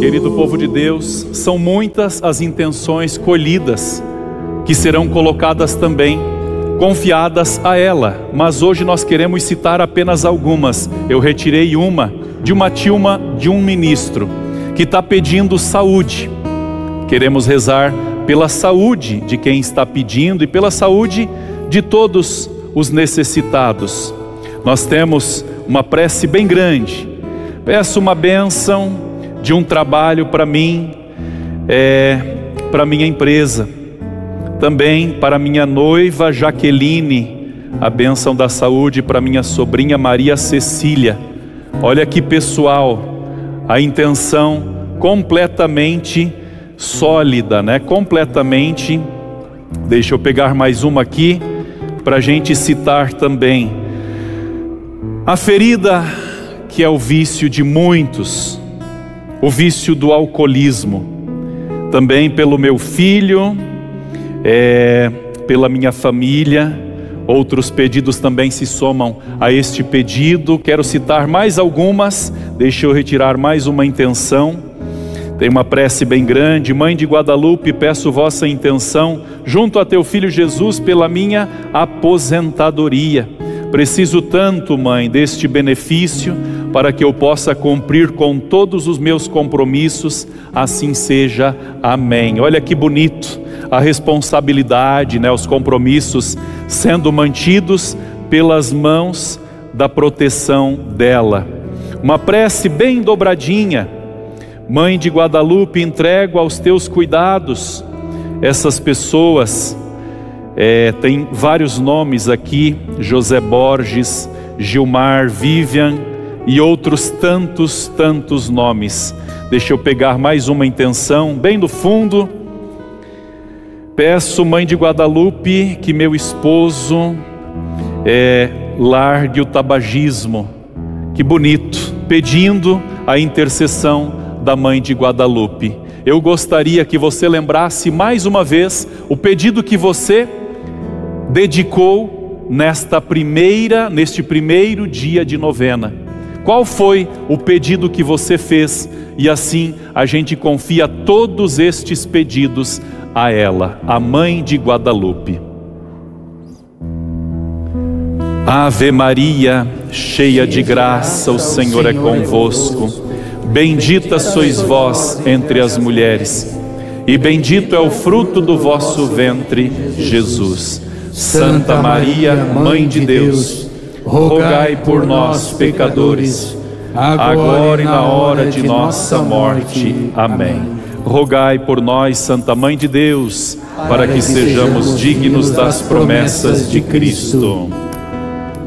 querido povo de Deus, são muitas as intenções colhidas que serão colocadas também, confiadas a ela, mas hoje nós queremos citar apenas algumas. Eu retirei uma de um ministro que está pedindo saúde. Queremos rezar pela saúde de quem está pedindo e pela saúde de todos os necessitados. Nós temos uma prece bem grande. Peço uma bênção de um trabalho para mim, para minha empresa. Também para minha noiva Jaqueline, a bênção da saúde para minha sobrinha Maria Cecília. Olha que pessoal, a intenção completamente sólida, né? Completamente. Deixa eu pegar mais uma aqui para a gente citar também. A ferida que é o vício de muitos, o vício do alcoolismo, também pelo meu filho, pela minha família. Outros pedidos também se somam a este pedido. Quero citar mais algumas, deixa eu retirar mais uma intenção. Tem uma prece bem grande. Mãe de Guadalupe, peço vossa intenção junto a teu filho Jesus pela minha aposentadoria. Preciso tanto, mãe, deste benefício para que eu possa cumprir com todos os meus compromissos, assim seja, amém. Olha que bonito a responsabilidade, né? Os compromissos sendo mantidos pelas mãos da proteção dela. Uma prece bem dobradinha. Mãe de Guadalupe, entrego aos teus cuidados essas pessoas. Tem vários nomes aqui: José Borges, Gilmar, Vivian e outros tantos nomes. Deixa eu pegar mais uma intenção bem do fundo. Peço, Mãe de Guadalupe, que meu esposo largue o tabagismo. Que bonito, pedindo a intercessão da Mãe de Guadalupe. Eu gostaria que você lembrasse mais uma vez o pedido que você dedicou neste primeiro dia de novena. Qual foi o pedido que você fez? E assim a gente confia todos estes pedidos a ela, a Mãe de Guadalupe. Ave Maria, cheia de graça, o Senhor é convosco. Bendita sois vós entre as mulheres, e bendito é o fruto do vosso ventre, Jesus. Santa Maria, Mãe de Deus, rogai por nós, pecadores, agora e na hora de nossa morte. Amém. Rogai por nós, Santa Mãe de Deus, para que sejamos dignos das promessas de Cristo.